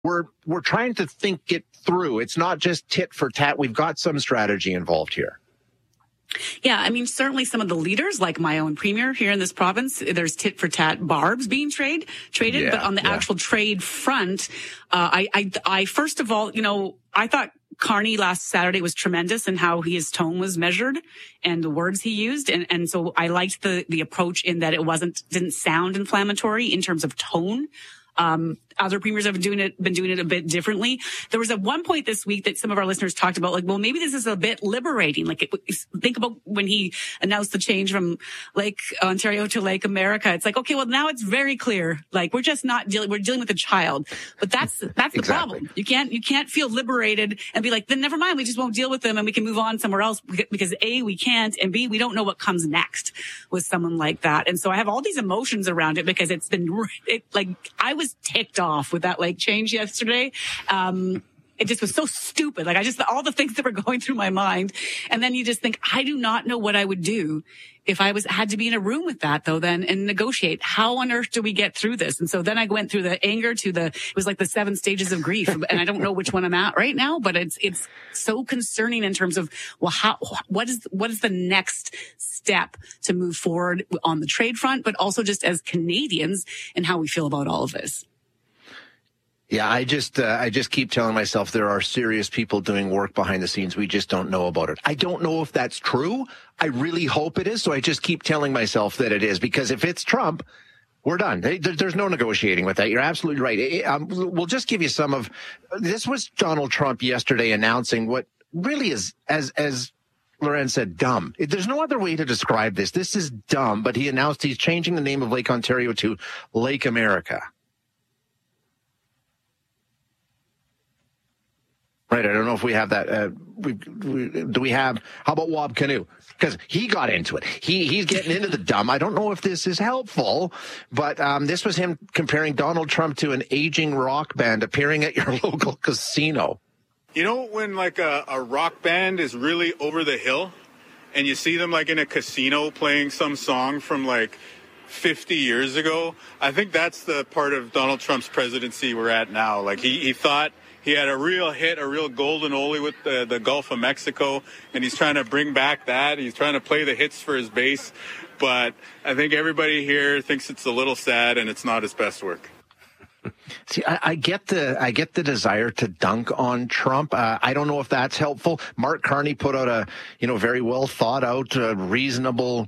we're trying to think it through. It's not just tit for tat. We've got some strategy involved here. Yeah, I mean, certainly some of the leaders, like my own premier here in this province, there's tit for tat barbs being traded. But on the actual trade front, I first of all, I thought Carney last Saturday was tremendous in how his tone was measured and the words he used. And so I liked the approach in that it didn't sound inflammatory in terms of tone. Other premiers have been doing it a bit differently. There was at one point this week that some of our listeners talked about, like, well, maybe this is a bit liberating. Like, think about when he announced the change from Lake Ontario to Lake America. It's like, okay, well, now it's very clear. Like, we're just not we're dealing with a child. But that's the problem. You can't feel liberated and be like, then never mind. We just won't deal with them and we can move on somewhere else because A, we can't, and B, we don't know what comes next with someone like that. And so I have all these emotions around it because it's been like, I was ticked off with that change yesterday. It just was so stupid. Like, all the things that were going through my mind. And then you just think, I do not know what I would do if I had to be in a room with that though, then, and negotiate. How on earth do we get through this? And so then I went through the anger it was like the 7 stages of grief. And I don't know which one I'm at right now, but it's so concerning in terms of, well, what is the next step to move forward on the trade front, but also just as Canadians and how we feel about all of this. Yeah, I just keep telling myself there are serious people doing work behind the scenes. We just don't know about it. I don't know if that's true. I really hope it is. So I just keep telling myself that it is, because if it's Trump, we're done. There's no negotiating with that. You're absolutely right. We'll just give you some of this. Was Donald Trump yesterday announcing what really is, as Loren said, dumb. There's no other way to describe this. This is dumb. But he announced he's changing the name of Lake Ontario to Lake America. Right, I don't know if we have that. Do we have? How about Wab Kinew? Because he got into it. He's getting into the dumb. I don't know if this is helpful, but this was him comparing Donald Trump to an aging rock band appearing at your local casino. You know when a rock band is really over the hill, and you see them in a casino playing some song from 50 years ago? I think that's the part of Donald Trump's presidency we're at now. He thought he had a real hit, a real golden oldie with the Gulf of Mexico, and he's trying to bring back that. He's trying to play the hits for his base, but I think everybody here thinks it's a little sad and it's not his best work. See, I get the desire to dunk on Trump. I don't know if that's helpful. Mark Carney put out a very well thought out, reasonable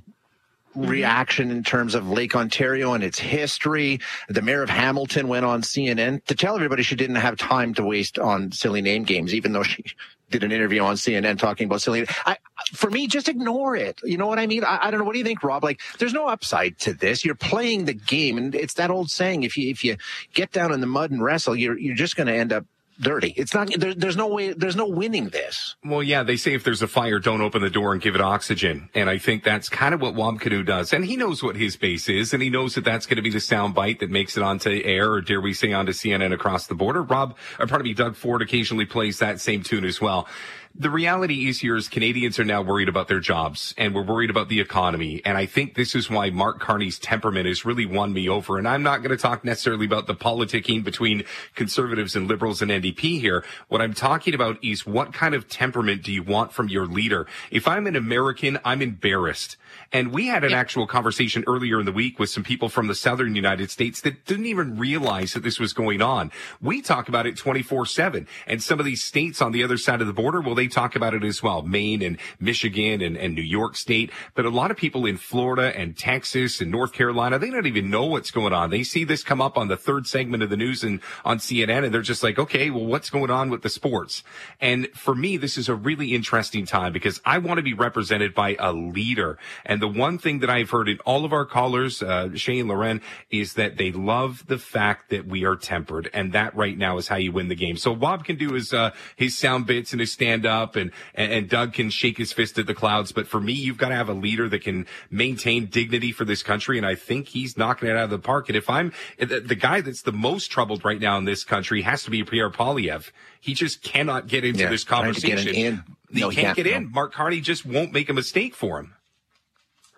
reaction in terms of Lake Ontario and its history. The mayor of Hamilton went on CNN to tell everybody she didn't have time to waste on silly name games, even though she did an interview on CNN talking about silly. For me, just ignore it. You know what I mean? I don't know. What do you think, Rob? There's no upside to this. You're playing the game, and it's that old saying: if you get down in the mud and wrestle, you're just going to end up dirty. It's not. There's no way. There's no winning this. Well, yeah, they say if there's a fire, don't open the door and give it oxygen. And I think that's kind of what Wab Kinew does. And he knows what his base is, and he knows that that's going to be the sound bite that makes it onto air, or dare we say onto CNN across the border. Doug Ford occasionally plays that same tune as well. The reality is here is Canadians are now worried about their jobs, and we're worried about the economy. And I think this is why Mark Carney's temperament has really won me over. And I'm not going to talk necessarily about the politicking between Conservatives and Liberals and NDP here. What I'm talking about is what kind of temperament do you want from your leader? If I'm an American, I'm embarrassed. And we had an actual conversation earlier in the week with some people from the southern United States that didn't even realize that this was going on. We talk about it 24/7. And some of these states on the other side of the border, well, they talk about it as well. Maine and Michigan and New York State. But a lot of people in Florida and Texas and North Carolina, they don't even know what's going on. They see this come up on the third segment of the news and on CNN, and they're just like, okay, well, what's going on with the sports? And for me, this is a really interesting time because I want to be represented by a leader. And the one thing that I've heard in all of our callers, Shay and Loren, is that they love the fact that we are tempered. And that right now is how you win the game. So Bob can do his sound bits and his stand up, and Doug can shake his fist at the clouds. But for me, you've got to have a leader that can maintain dignity for this country. And I think he's knocking it out of the park. And if I'm the guy that's the most troubled right now in this country has to be Pierre Poilievre. He just cannot get into this conversation. He can't get in. Mark Carney just won't make a mistake for him.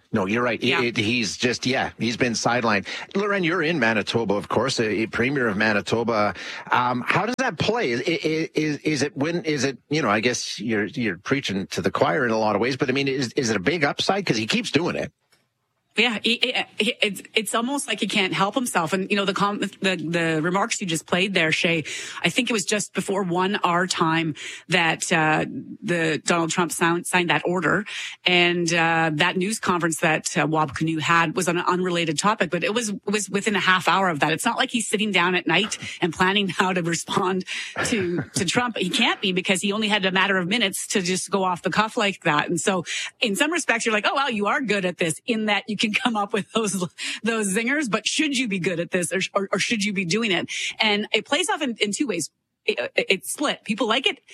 No, you're right. Yeah. He's been sidelined. Loren, you're in Manitoba, of course, a premier of Manitoba. How does that play? Is it, I guess you're preaching to the choir in a lot of ways, but I mean, is it a big upside? Because he keeps doing it. Yeah, it's almost like he can't help himself. And, the remarks you just played there, Shay, I think it was just before 1 our time that the Donald Trump signed that order. And that news conference that Wab Kinew had was on an unrelated topic, but it was within a half hour of that. It's not like he's sitting down at night and planning how to respond to Trump. He can't be, because he only had a matter of minutes to just go off the cuff like that. And so in some respects, you're like, oh, wow, you are good at this, in that you can come up with those zingers, but should you be good at this, or should you be doing it? And it plays off in two ways. It's split. People like it,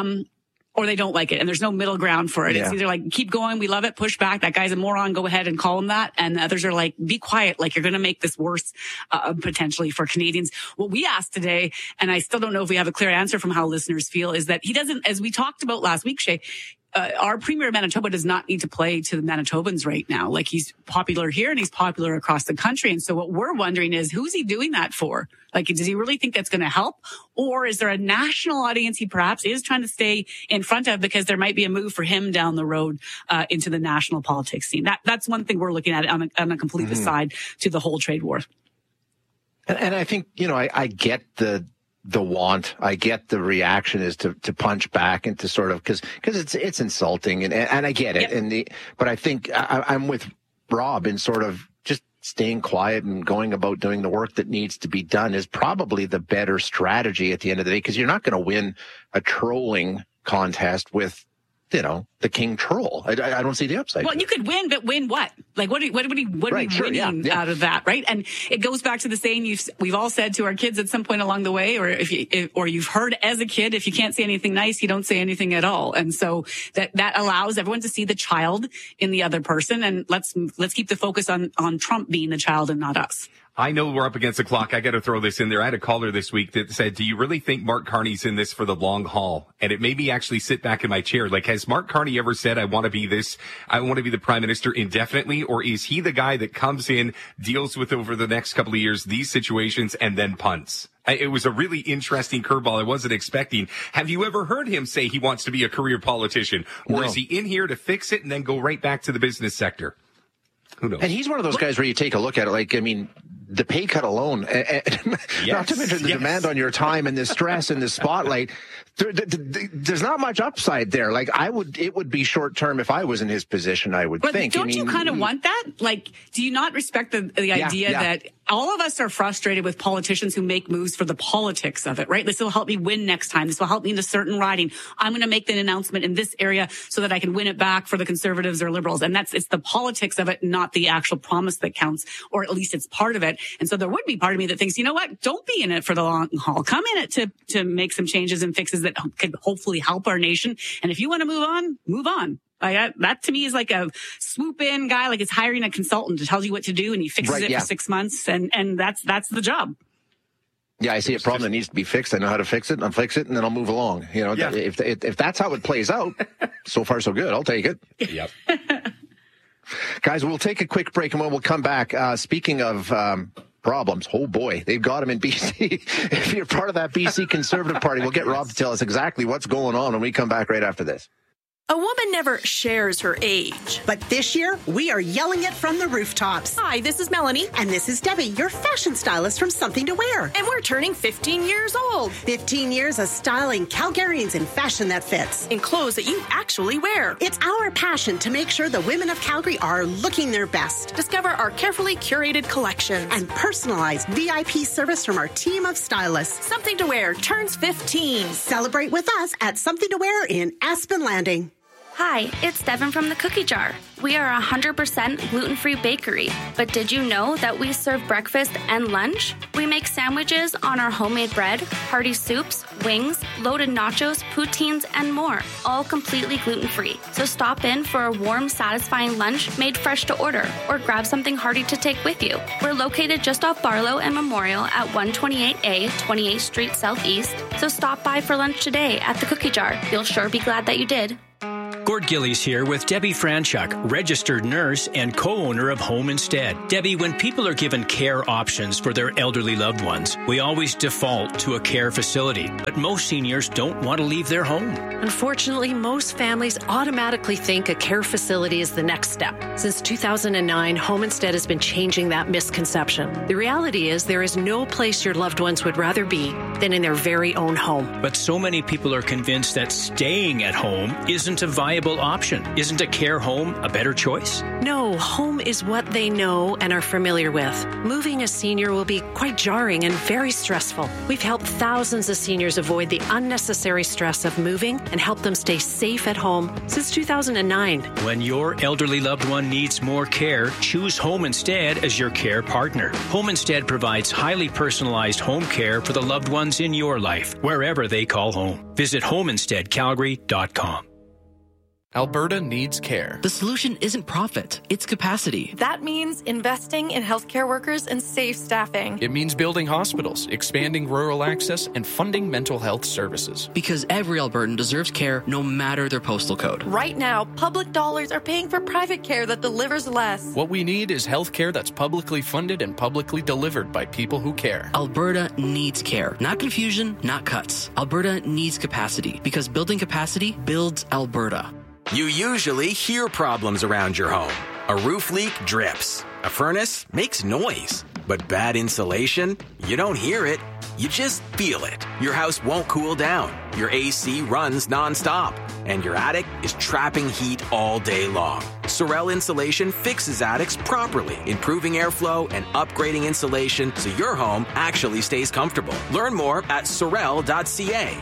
or they don't like it, and there's no middle ground for it. Yeah. It's either like, keep going, we love it, push back, that guy's a moron, go ahead and call him that. And others are like, be quiet, like you're going to make this worse, potentially for Canadians. What we asked today, and I still don't know if we have a clear answer from how listeners feel, is that he doesn't, as we talked about last week, Shay, our premier of Manitoba does not need to play to the Manitobans right now. Like, he's popular here and he's popular across the country. And so what we're wondering is, who's he doing that for? Like, does he really think that's going to help? Or is there a national audience he perhaps is trying to stay in front of, because there might be a move for him down the road into the national politics scene? That's one thing we're looking at on a complete aside to the whole trade war. And I think, I get the want. I get the reaction is to punch back and to sort of, because it's insulting, and I get it. Yep. But I think I'm with Rob in sort of just staying quiet and going about doing the work that needs to be done is probably the better strategy at the end of the day, because you're not going to win a trolling contest with, the king troll. I don't see the upside. Well, you could win, but win what? Like, what are we winning out of that, right? And it goes back to the saying we've all said to our kids at some point along the way, or or you've heard as a kid, if you can't say anything nice, you don't say anything at all. And so that allows everyone to see the child in the other person, and let's keep the focus on Trump being the child and not us. I know we're up against the clock. I got to throw this in there. I had a caller this week that said, do you really think Mark Carney's in this for the long haul? And it made me actually sit back in my chair. Like, has Mark Carney ever said, I want to be the prime minister indefinitely? Or is he the guy that comes in, deals with over the next couple of years these situations, and then punts? It was a really interesting curveball I wasn't expecting. Have you ever heard him say he wants to be a career politician? Or is he in here to fix it and then go right back to the business sector? Who knows? And he's one of those guys where you take a look at it, like, I mean, the pay cut alone, not to mention the demand on your time and the stress and the spotlight, there's not much upside there. Like, it would be short term if I was in his position, I would think. Don't you kind of want that? Like, do you not respect the idea that all of us are frustrated with politicians who make moves for the politics of it, right? This will help me win next time. This will help me in a certain riding. I'm going to make an announcement in this area so that I can win it back for the Conservatives or Liberals. And it's the politics of it, not the actual promise that counts, or at least it's part of it. And so there would be part of me that thinks, you know what? Don't be in it for the long haul. Come in it to make some changes and fixes that could hopefully help our nation. And if you want to move on, move on. That to me is like a swoop in guy, like it's hiring a consultant to tell you what to do, and he fixes it for 6 months, and that's the job. Yeah, I see a problem that needs to be fixed. I know how to fix it, and I'll fix it, and then I'll move along. If that's how it plays out, so far so good. I'll take it. Yep. Guys, we'll take a quick break, and when we'll come back, speaking of problems, oh boy, they've got them in BC. If you're part of that BC Conservative Party, we'll get Rob to tell us exactly what's going on when we come back right after this. A woman never shares her age. But this year, we are yelling it from the rooftops. Hi, this is Melanie. And this is Debbie, your fashion stylist from Something to Wear. And we're turning 15 years old. 15 years of styling Calgarians in fashion that fits. In clothes that you actually wear. It's our passion to make sure the women of Calgary are looking their best. Discover our carefully curated collections. And personalized VIP service from our team of stylists. Something to Wear turns 15. Celebrate with us at Something to Wear in Aspen Landing. Hi, it's Devin from the Cookie Jar. We are a 100% gluten-free bakery, but did you know that we serve breakfast and lunch? We make sandwiches on our homemade bread, hearty soups, wings, loaded nachos, poutines, and more, all completely gluten-free. So stop in for a warm, satisfying lunch made fresh to order, or grab something hearty to take with you. We're located just off Barlow and Memorial at 128A, 28th Street Southeast, so stop by for lunch today at the Cookie Jar. You'll sure be glad that you did. Gord Gillies here with Debbie Franchuk, registered nurse and co-owner of Home Instead. Debbie, when people are given care options for their elderly loved ones, we always default to a care facility. But most seniors don't want to leave their home. Unfortunately, most families automatically think a care facility is the next step. Since 2009, Home Instead has been changing that misconception. The reality is there is no place your loved ones would rather be than in their very own home. But so many people are convinced that staying at home isn't a viable option. Isn't a care home a better choice? No, home is what they know and are familiar with. Moving a senior will be quite jarring and very stressful. We've helped thousands of seniors avoid the unnecessary stress of moving and help them stay safe at home since 2009. When your elderly loved one needs more care, choose Home Instead as your care partner. Home Instead provides highly personalized home care for the loved ones in your life, wherever they call home. Visit homeinsteadcalgary.com. Alberta needs care. The solution isn't profit, it's capacity. That means investing in healthcare workers and safe staffing. It means building hospitals, expanding rural access, and funding mental health services. Because every Albertan deserves care no matter their postal code. Right now, public dollars are paying for private care that delivers less. What we need is health care that's publicly funded and publicly delivered by people who care. Alberta needs care. Not confusion, not cuts. Alberta needs capacity because building capacity builds Alberta. You usually hear problems around your home. A roof leak drips. A furnace makes noise. But bad insulation? You don't hear it. You just feel it. Your house won't cool down. Your AC runs nonstop. And your attic is trapping heat all day long. Sorel Insulation fixes attics properly, improving airflow and upgrading insulation so your home actually stays comfortable. Learn more at sorel.ca.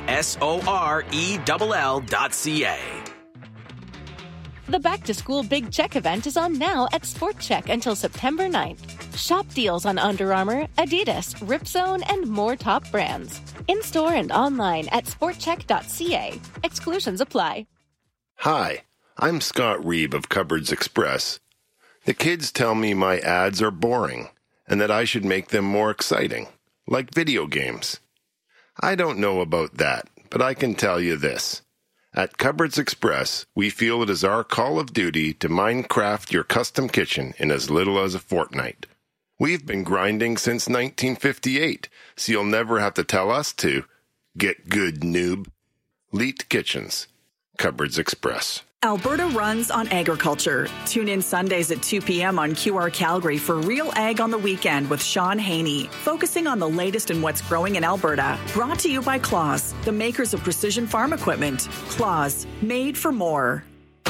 SORELL.ca. The Back to School Big Check event is on now at Sport Check until September 9th. Shop deals on Under Armour, Adidas, Ripzone, and more top brands. In-store and online at sportcheck.ca. Exclusions apply. Hi, I'm Scott Reeb of Cupboards Express. The kids tell me my ads are boring and that I should make them more exciting, like video games. I don't know about that, but I can tell you this. At Cupboards Express, we feel it is our call of duty to Minecraft your custom kitchen in as little as a fortnight. We've been grinding since 1958, so you'll never have to tell us to. Get good, noob. Leet Kitchens. Cupboards Express. Alberta runs on agriculture. Tune in Sundays at 2 p.m. on QR Calgary for Real Ag on the Weekend with Sean Haney, focusing on the latest in what's growing in Alberta. Brought to you by Claas, the makers of precision farm equipment. Claas, made for more.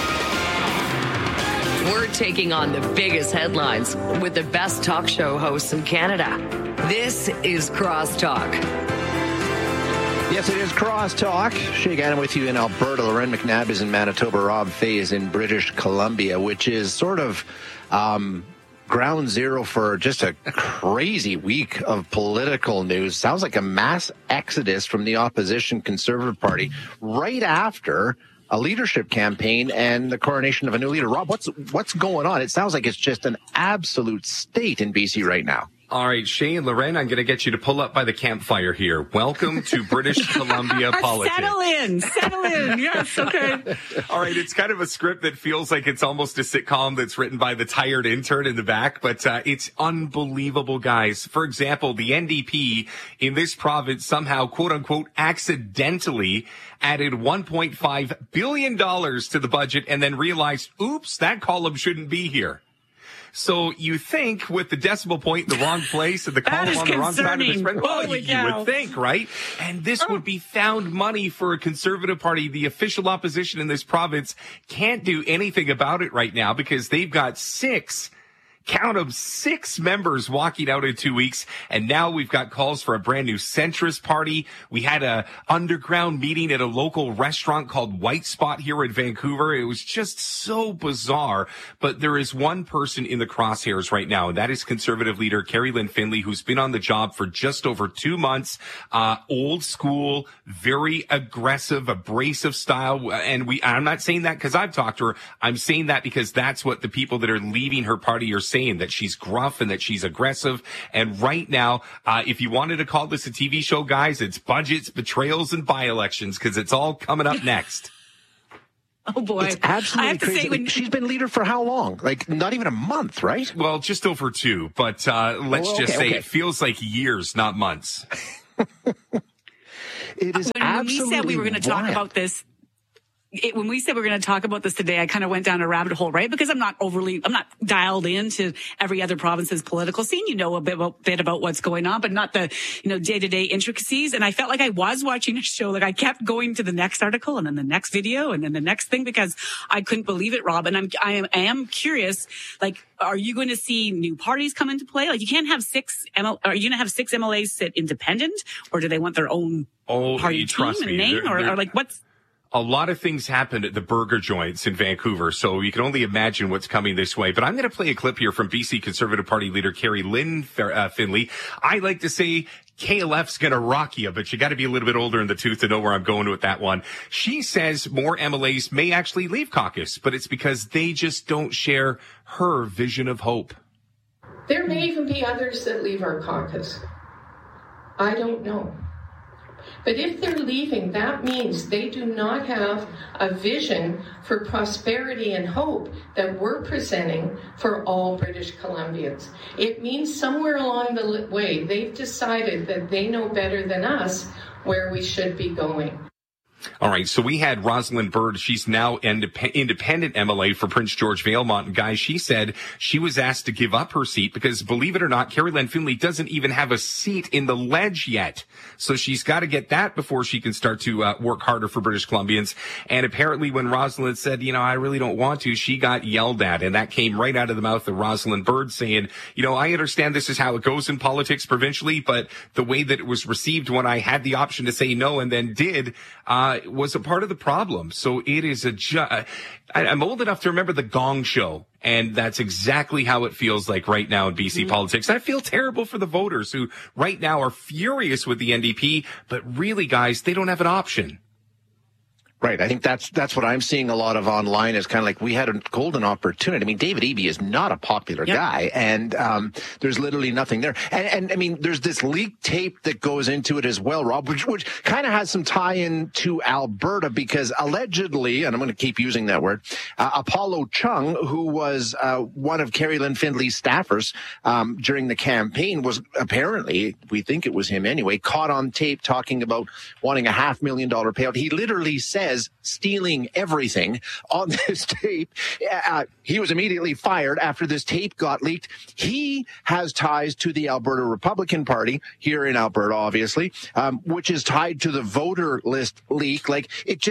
We're taking on the biggest headlines with the best talk show hosts in Canada. This is Crosstalk. Yes, it is Crosstalk. Shay Gannon with you in Alberta. Loren McNabb is in Manitoba. Rob Fay is in British Columbia, which is sort of ground zero for just a crazy week of political news. Sounds like a mass exodus from the opposition Conservative Party right after a leadership campaign and the coronation of a new leader. Rob, what's going on? It sounds like it's just an absolute state in BC right now. All right, Shay and Loren, I'm going to get you to pull up by the campfire here. Welcome to British Columbia politics. Settle in. Yes, okay. All right, it's kind of a script that feels like it's almost a sitcom that's written by the tired intern in the back, but it's unbelievable, guys. For example, the NDP in this province somehow, quote unquote, accidentally added $1.5 billion to the budget and then realized, oops, that column shouldn't be here. So you think with the decimal point in the wrong place and the column on the wrong side of the spread, well, you would think, right? And this would be found money for a Conservative Party. The official opposition in this province can't do anything about it right now because they've got six members walking out in 2 weeks. And now we've got calls for a brand new centrist party. We had a underground meeting at a local restaurant called White Spot here in Vancouver. It was just so bizarre. But there is one person in the crosshairs right now, and that is Conservative leader Carrie Lynn Findlay, who's been on the job for just over 2 months. Old school, very aggressive, abrasive style. And I'm not saying that because I've talked to her. I'm saying that because that's what the people that are leaving her party are saying, that she's gruff and that she's aggressive. And right now, if you wanted to call this a TV show, guys, it's budgets, betrayals, and by-elections because it's all coming up next. Oh, boy. It's absolutely I have to crazy. say, when she's been leader for how long? Like, not even a month, right? Well, just over 2, but let's just say it feels like years, not months. It is when we said we were going to talk about this, when we said we were going to talk about this today, I kind of went down a rabbit hole, right? Because I'm not dialed into every other province's political scene. You know a bit about what's going on, but not the, day-to-day intricacies. And I felt like I was watching a show. Like I kept going to the next article and then the next video and then the next thing because I couldn't believe it, Rob. And I am curious, like, are you going to see new parties come into play? Like you can't have are you going to have 6 MLAs sit independent, or do they want their own party team and name, or like what's? A lot of things happened at the burger joints in Vancouver, so you can only imagine what's coming this way. But I'm going to play a clip here from BC Conservative Party leader Carrie Lynn Finley. I like to say KLF's going to rock you, but you got to be a little bit older in the tooth to know where I'm going with that one. She says more MLAs may actually leave caucus, but it's because they just don't share her vision of hope. There may even be others that leave our caucus. I don't know. But if they're leaving, that means they do not have a vision for prosperity and hope that we're presenting for all British Columbians. It means somewhere along the way, they've decided that they know better than us where we should be going. All right, so we had Rosalind Bird. She's now independent MLA for Prince George Valemont. And guys, she said she was asked to give up her seat because, believe it or not, Carrie Lynn Finley doesn't even have a seat in the ledge yet. So she's got to get that before she can start to work harder for British Columbians. And apparently when Rosalind said, I really don't want to, she got yelled at. And that came right out of the mouth of Rosalind Bird saying, I understand this is how it goes in politics provincially, but the way that it was received when I had the option to say no and then did, was a part of the problem. So it is I'm old enough to remember the Gong Show, and that's exactly how it feels like right now in BC politics. I feel terrible for the voters who right now are furious with the NDP, but really, guys, they don't have an option. Right. I think that's what I'm seeing a lot of online is kind of like we had a golden opportunity. I mean, David Eby is not a popular guy, and there's literally nothing there. And I mean, there's this leaked tape that goes into it as well, Rob, which kind of has some tie-in to Alberta because allegedly, and I'm going to keep using that word, Apollo Chung, who was one of Carrie Lynn Finley's staffers during the campaign, was apparently, we think it was him anyway, caught on tape talking about wanting a $500,000 payout. He literally said stealing everything on this tape. He was immediately fired after this tape got leaked. He has ties to the Alberta Republican Party here in Alberta, obviously, which is tied to the voter list leak. Like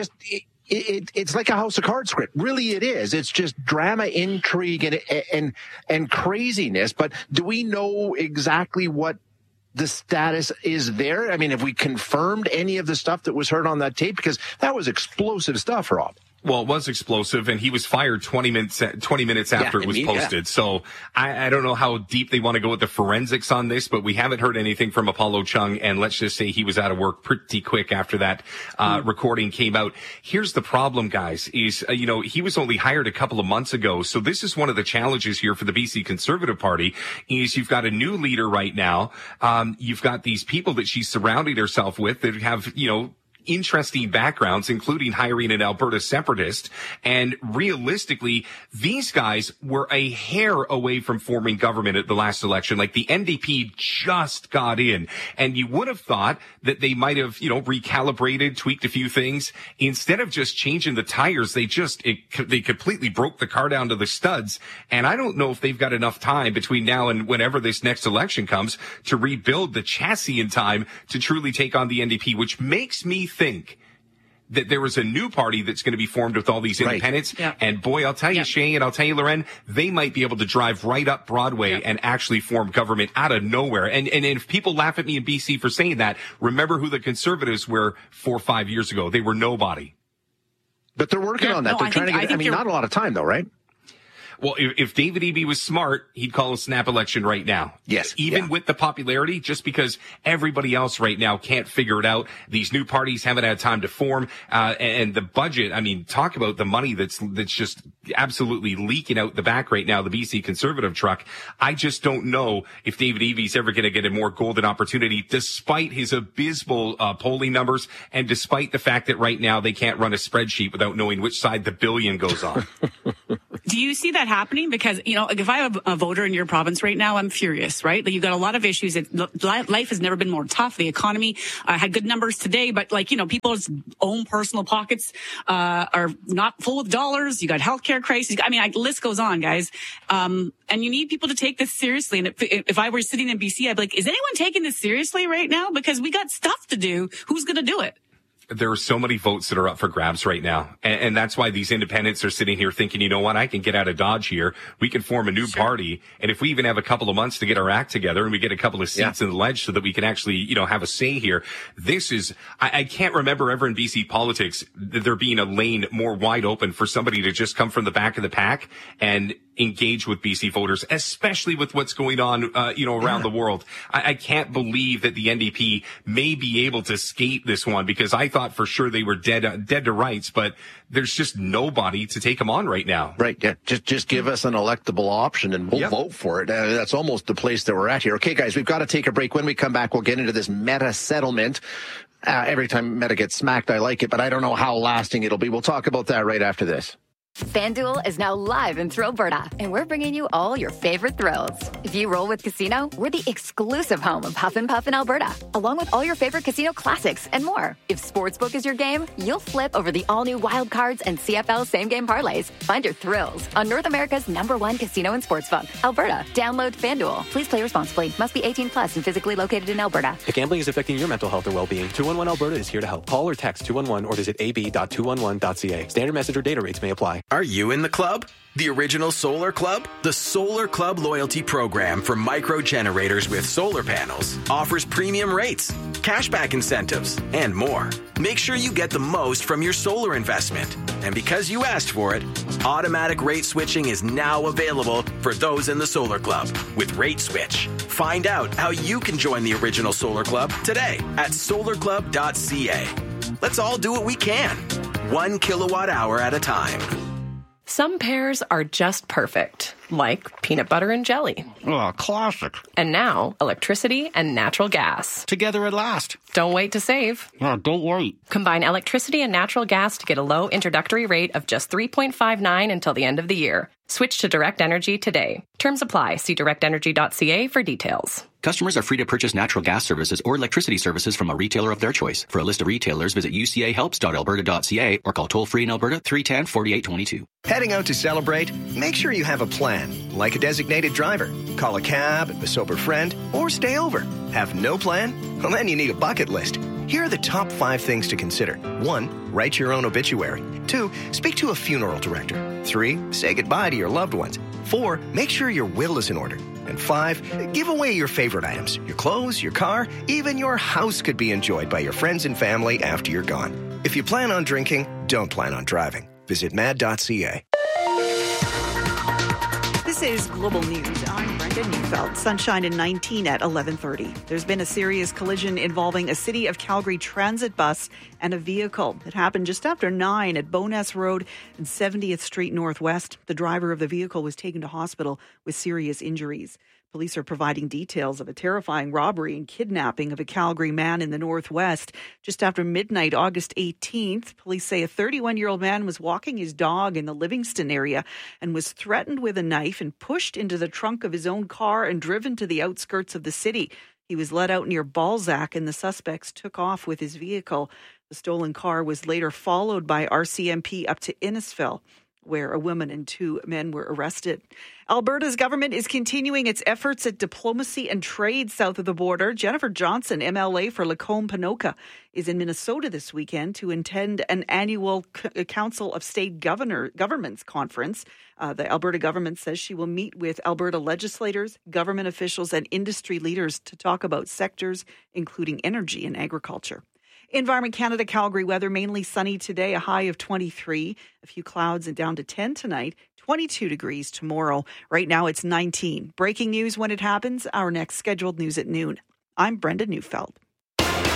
it's like a House of Cards script. Really, it is. It's just drama, intrigue, and craziness. But do we know exactly what the status is there? I mean, have we confirmed any of the stuff that was heard on that tape? Because that was explosive stuff, Rob. Well, it was explosive, and he was fired 20 minutes after it was posted. Yeah. So I don't know how deep they want to go with the forensics on this, but we haven't heard anything from Apollo Chung, and let's just say he was out of work pretty quick after that recording came out. Here's the problem, guys, is, he was only hired a couple of months ago, so this is one of the challenges here for the BC Conservative Party, is you've got a new leader right now. You've got these people that she's surrounding herself with that have, interesting backgrounds, including hiring an Alberta separatist. And realistically, these guys were a hair away from forming government at the last election. Like the NDP just got in, and you would have thought that they might have, recalibrated, tweaked a few things. Instead of just changing the tires, they completely broke the car down to the studs. And I don't know if they've got enough time between now and whenever this next election comes to rebuild the chassis in time to truly take on the NDP, which makes me think that there is a new party that's going to be formed with all these independents. Right. Yeah. And boy, I'll tell you, Shay, and I'll tell you, Loren, they might be able to drive right up Broadway and actually form government out of nowhere. And if people laugh at me in BC for saying that, remember who the Conservatives were 4 or 5 years ago. They were nobody. But they're working on that. They're trying to get, not a lot of time though, right? Well, if David Eby was smart, he'd call a snap election right now. Yes. Even with the popularity, just because everybody else right now can't figure it out. These new parties haven't had time to form. And the budget, I mean, talk about the money that's just absolutely leaking out the back right now, the BC Conservative truck. I just don't know if David Eby's ever going to get a more golden opportunity, despite his abysmal polling numbers and despite the fact that right now they can't run a spreadsheet without knowing which side the billion goes on. Do you see that happening? Because, if I have a voter in your province right now, I'm furious, right? Like, you've got a lot of issues. Life has never been more tough. The economy had good numbers today, but people's own personal pockets are not full of dollars. You got healthcare crises. I mean, the list goes on, guys. And you need people to take this seriously. And if I were sitting in BC, I'd be like, is anyone taking this seriously right now? Because we got stuff to do. Who's going to do it? There are so many votes that are up for grabs right now. And that's why these independents are sitting here thinking, you know what, I can get out of Dodge here. We can form a new party. And if we even have a couple of months to get our act together and we get a couple of seats in the ledge so that we can actually, have a say here. This is, I can't remember ever in BC politics there being a lane more wide open for somebody to just come from the back of the pack and engage with BC voters, especially with what's going on, around the world. I can't believe that the NDP may be able to skate this one, because I thought for sure they were dead to rights, but there's just nobody to take them on right now. Right. Yeah. Just give us an electable option and we'll vote for it. That's almost the place that we're at here. Okay, guys, we've got to take a break. When we come back, we'll get into this Meta settlement. Every time Meta gets smacked, I like it, but I don't know how lasting it'll be. We'll talk about that right after this. FanDuel is now live in Thrillberta, and we're bringing you all your favorite thrills. If you roll with Casino, we're the exclusive home of Huff and Puff in Alberta, along with all your favorite casino classics and more. If Sportsbook is your game, you'll flip over the all-new Wild Cards and CFL same-game parlays. Find your thrills on North America's #1 casino and sportsbook, Alberta. Download FanDuel. Please play responsibly. Must be 18 plus and physically located in Alberta. If gambling is affecting your mental health or well-being, 211 Alberta is here to help. Call or text 211 or visit ab.211.ca. Standard message or data rates may apply. Are you in the club? The original Solar Club? The Solar Club loyalty program for micro generators with solar panels offers premium rates, cashback incentives, and more. Make sure you get the most from your solar investment. And because you asked for it, automatic rate switching is now available for those in the Solar Club with Rate Switch. Find out how you can join the original Solar Club today at solarclub.ca. Let's all do what we can, 1 kilowatt hour at a time. Some pairs are just perfect, like peanut butter and jelly. Oh, classic. And now, electricity and natural gas. Together at last. Don't wait to save. Oh, don't wait. Combine electricity and natural gas to get a low introductory rate of just $3.59 until the end of the year. Switch to Direct Energy today. Terms apply. See directenergy.ca for details. Customers are free to purchase natural gas services or electricity services from a retailer of their choice. For a list of retailers, visit ucahelps.alberta.ca or call toll-free in Alberta 310-4822. Heading out to celebrate? Make sure you have a plan, like a designated driver. Call a cab, a sober friend, or stay over. Have no plan? Well, then you need a bucket list. Here are the top 5 things to consider. 1, write your own obituary. 2, speak to a funeral director. 3, say goodbye to your loved ones. 4, make sure your will is in order. And 5, give away your favorite items. Your clothes, your car, even your house could be enjoyed by your friends and family after you're gone. If you plan on drinking, don't plan on driving. Visit mad.ca. This is Global News. I'm Brenda Neufeld. Sunshine and 19 at 11:30. There's been a serious collision involving a City of Calgary transit bus and a vehicle. It happened just after 9 at Bowness Road and 70th Street Northwest. The driver of the vehicle was taken to hospital with serious injuries. Police are providing details of a terrifying robbery and kidnapping of a Calgary man in the Northwest. Just after midnight, August 18th, police say a 31-year-old man was walking his dog in the Livingston area and was threatened with a knife and pushed into the trunk of his own car and driven to the outskirts of the city. He was led out near Balzac and the suspects took off with his vehicle. The stolen car was later followed by RCMP up to Innisfil, where a woman and 2 men were arrested. Alberta's government is continuing its efforts at diplomacy and trade south of the border. Jennifer Johnson, MLA for Lacombe-Panoka, is in Minnesota this weekend to attend an annual Council of State Governments conference. The Alberta government says she will meet with Alberta legislators, government officials, and industry leaders to talk about sectors including energy and agriculture. Environment Canada Calgary weather, mainly sunny today, a high of 23. A few clouds and down to 10 tonight. 22 degrees tomorrow. Right now it's 19. Breaking news when it happens. Our next scheduled news at noon. I'm Brenda Neufeld.